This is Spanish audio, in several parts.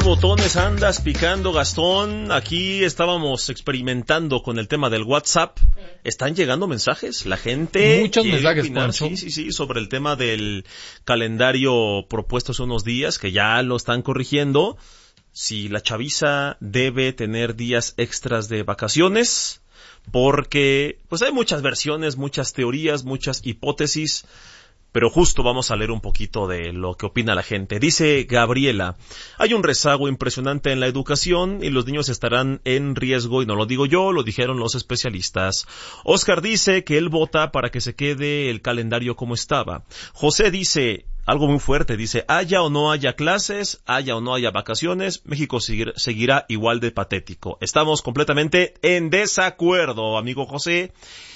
botones andas picando, Gastón? Aquí estábamos experimentando con el tema del WhatsApp. ¿Están llegando mensajes? La gente muchos mensajes, opinar, Poncho. sí, sobre el tema del calendario propuesto hace unos días, que ya lo están corrigiendo. Si la chaviza debe tener días extras de vacaciones, porque pues hay muchas versiones, muchas teorías, muchas hipótesis. Pero justo vamos a leer un poquito de lo que opina la gente. Dice Gabriela: hay un rezago impresionante en la educación y los niños estarán en riesgo, y no lo digo yo, lo dijeron los especialistas. Oscar dice que él vota para que se quede el calendario como estaba. José dice algo muy fuerte, dice: haya o no haya clases, haya o no haya vacaciones, México seguirá igual de patético. Estamos completamente en desacuerdo, amigo José.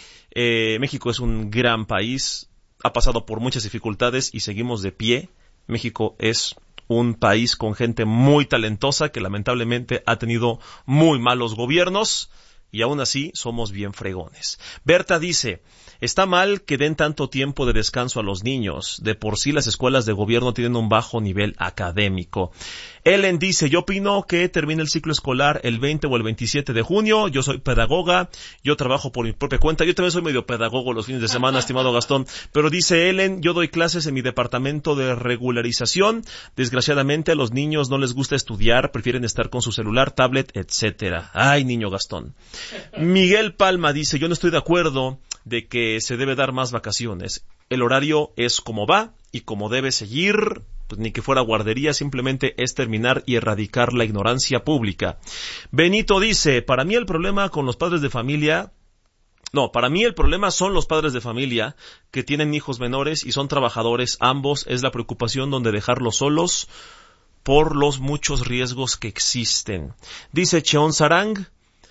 México es un gran país, ha pasado por muchas dificultades y seguimos de pie. México es un país con gente muy talentosa que lamentablemente ha tenido muy malos gobiernos y aún así somos bien fregones. Berta dice: está mal que den tanto tiempo de descanso a los niños. De por sí las escuelas de gobierno tienen un bajo nivel académico. Ellen dice: yo opino que termine el ciclo escolar el 20 o el 27 de junio. Yo soy pedagoga, yo trabajo por mi propia cuenta. Yo también soy medio pedagogo los fines de semana, estimado Gastón. Pero dice Ellen: yo doy clases en mi departamento de regularización. Desgraciadamente a los niños no les gusta estudiar, prefieren estar con su celular, tablet, etcétera. Ay, niño Gastón. Miguel Palma dice: yo no estoy de acuerdo de que se debe dar más vacaciones. El horario es como va y como debe seguir, pues ni que fuera guardería, simplemente es terminar y erradicar la ignorancia pública. Benito dice: para mí el problema con los padres de familia... No, para mí el problema son los padres de familia que tienen hijos menores y son trabajadores. Ambos es la preocupación donde dejarlos solos por los muchos riesgos que existen. Dice Cheon Sarang,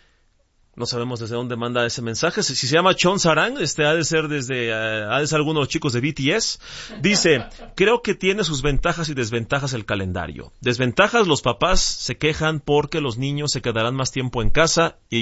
no sabemos desde dónde manda ese mensaje. Si se llama Chon Sarang, ha de ser alguno de los chicos de BTS. Dice: creo que tiene sus ventajas y desventajas el calendario. Desventajas: los papás se quejan porque los niños se quedarán más tiempo en casa y